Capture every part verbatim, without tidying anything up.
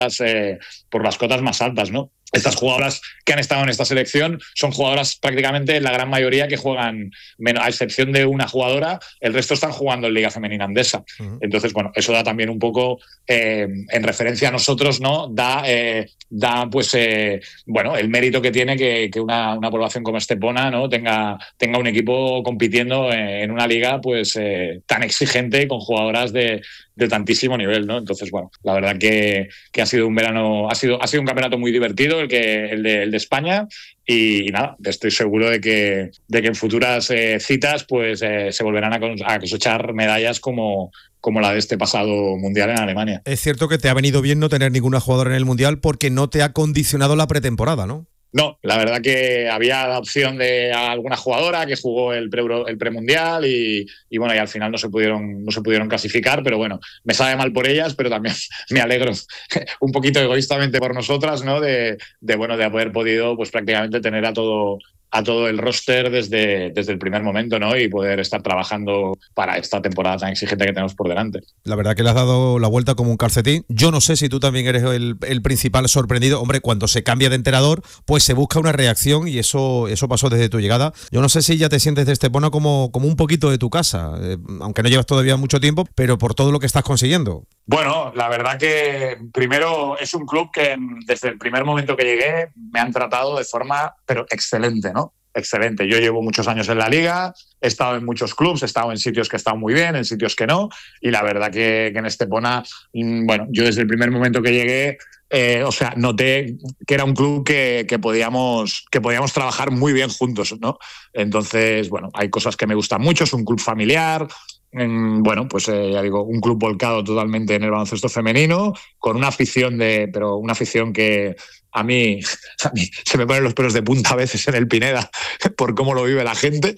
eh, por las cotas más altas, ¿no? Estas jugadoras que han estado en esta selección son jugadoras prácticamente la gran mayoría que juegan, a excepción de una jugadora, el resto están jugando en Liga Femenina Andesa. Uh-huh. Entonces, bueno, eso da también un poco, eh, en referencia a nosotros, ¿no? Da, eh, da pues, eh, bueno, el mérito que tiene que, que una, una población como Estepona, ¿no? Tenga, tenga un equipo compitiendo en una liga, pues, eh, tan exigente con jugadoras de, de tantísimo nivel, ¿no? Entonces, bueno, la verdad que, que ha sido un verano, ha sido, ha sido un campeonato muy divertido, el que el de, el de España, y, y nada, estoy seguro de que, de que en futuras eh, citas pues eh, se volverán a, cos- a cosechar medallas como, como la de este pasado Mundial en Alemania. Es cierto que te ha venido bien no tener ninguna jugadora en el Mundial porque no te ha condicionado la pretemporada, ¿no? No, la verdad que había la opción de alguna jugadora que jugó el pre el premundial y, y bueno, y al final no se pudieron no se pudieron clasificar, pero bueno, me sabe mal por ellas, pero también me alegro un poquito egoístamente por nosotras, ¿no? De, de bueno, de haber podido pues prácticamente tener a todo a todo el roster desde, desde el primer momento, ¿no? Y poder estar trabajando para esta temporada tan exigente que tenemos por delante. La verdad que le has dado la vuelta como un calcetín. Yo no sé si tú también eres el, el principal sorprendido. Hombre, cuando se cambia de entrenador, pues se busca una reacción y eso, eso pasó desde tu llegada. Yo no sé si ya te sientes de Estepona como, como un poquito de tu casa, eh, aunque no llevas todavía mucho tiempo, pero por todo lo que estás consiguiendo. Bueno, la verdad que primero es un club que desde el primer momento que llegué me han tratado de forma pero excelente, ¿no? Excelente. Yo llevo muchos años en la liga, he estado en muchos clubs, he estado en sitios que he estado muy bien, en sitios que no, y la verdad que, que en Estepona, bueno, yo desde el primer momento que llegué, eh, o sea, noté que era un club que, que, podíamos, que podíamos trabajar muy bien juntos, ¿no? Entonces, bueno, hay cosas que me gustan mucho, es un club familiar. Bueno, pues eh, ya digo, un club volcado totalmente en el baloncesto femenino, con una afición de, pero una afición que a mí, a mí se me ponen los pelos de punta a veces en el Pineda por cómo lo vive la gente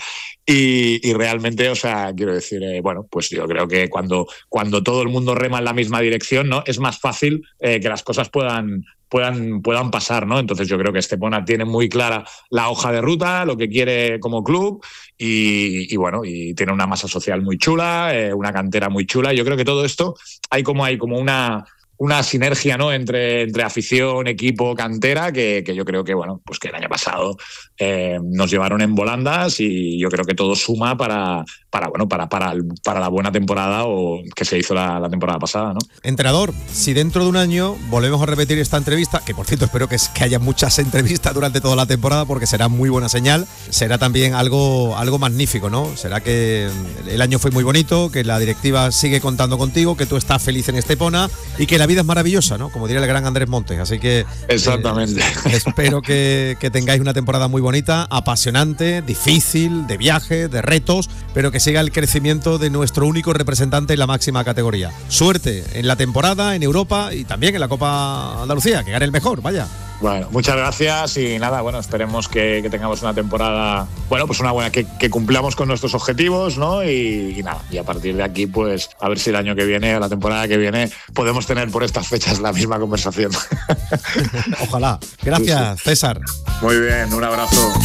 y, y realmente, o sea, quiero decir, eh, bueno, pues yo creo que cuando, cuando todo el mundo rema en la misma dirección, ¿no? Es más fácil eh, que las cosas puedan Puedan, puedan pasar, ¿no? Entonces yo creo que Estepona tiene muy clara la hoja de ruta, lo que quiere como club y, y bueno, y tiene una masa social muy chula, eh, una cantera muy chula. Yo creo que todo esto hay como, hay como una, una sinergia, ¿no? Entre, entre afición, equipo, cantera, que, que yo creo que, bueno, pues que el año pasado eh, nos llevaron en volandas y yo creo que todo suma para, para, bueno, para, para, para la buena temporada o que se hizo la, la temporada pasada, ¿no? Entrenador, si dentro de un año volvemos a repetir esta entrevista, que por cierto espero que, que haya muchas entrevistas durante toda la temporada porque será muy buena señal, será también algo, algo magnífico, ¿no? Será que el año fue muy bonito, que la directiva sigue contando contigo, que tú estás feliz en Estepona y que la vida es maravillosa, ¿no? Como diría el gran Andrés Montes, así que exactamente. Eh, espero que, que tengáis una temporada muy bonita, apasionante, difícil, de viaje, de retos, pero que siga el crecimiento de nuestro único representante en la máxima categoría. Suerte en la temporada, en Europa y también en la Copa Andalucía, que gane el mejor, vaya. Bueno, muchas gracias y nada, bueno, esperemos que, que tengamos una temporada, bueno, pues una buena, que, que cumplamos con nuestros objetivos, ¿no? Y, y nada, y a partir de aquí, pues a ver si el año que viene, o la temporada que viene, podemos tener por estas fechas la misma conversación. Ojalá. Gracias, César. Muy bien, un abrazo.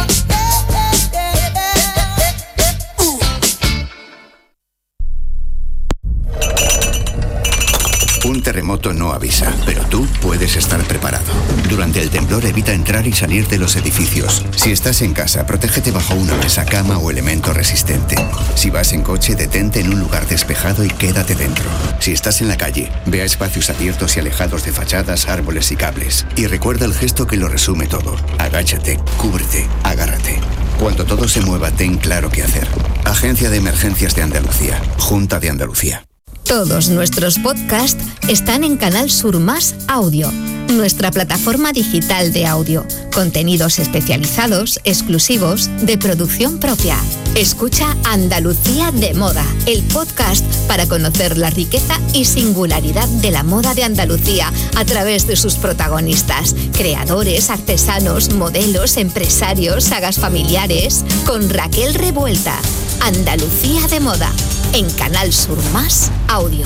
Un terremoto no avisa, pero tú puedes estar preparado. Durante el temblor evita entrar y salir de los edificios. Si estás en casa, protégete bajo una mesa, cama o elemento resistente. Si vas en coche, detente en un lugar despejado y quédate dentro. Si estás en la calle, ve a espacios abiertos y alejados de fachadas, árboles y cables. Y recuerda el gesto que lo resume todo. Agáchate, cúbrete, agárrate. Cuando todo se mueva, ten claro qué hacer. Agencia de Emergencias de Andalucía. Junta de Andalucía. Todos nuestros podcasts están en Canal Sur Más Audio, nuestra plataforma digital de audio. Contenidos especializados, exclusivos, de producción propia. Escucha Andalucía de Moda, el podcast para conocer la riqueza y singularidad de la moda de Andalucía a través de sus protagonistas, creadores, artesanos, modelos, empresarios, sagas familiares, con Raquel Revuelta. Andalucía de Moda, en Canal Sur Más Audio.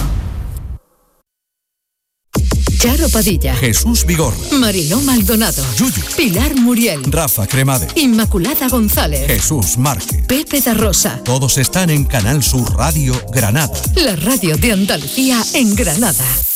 Charo Padilla, Jesús Vigorra, Mariló Maldonado, Yuyu, Pilar Muriel, Rafa Cremade, Inmaculada González, Jesús Márquez, Pepe da Rosa. Todos están en Canal Sur Radio Granada. La radio de Andalucía en Granada.